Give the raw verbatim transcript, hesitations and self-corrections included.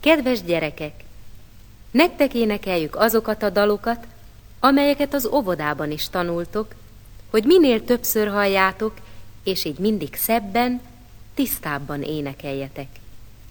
Kedves gyerekek, nektek énekeljük azokat a dalokat, amelyeket az óvodában is tanultok, hogy minél többször halljátok, és így mindig szebben, tisztábban énekeljetek.